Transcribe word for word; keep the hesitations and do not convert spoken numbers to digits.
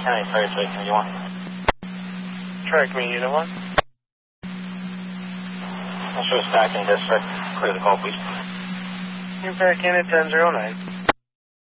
ten eight, sorry, sorry, Community one. Try Community Unit one. I'll show us back in district. Clear the call, please. You're back in at ten zero nine.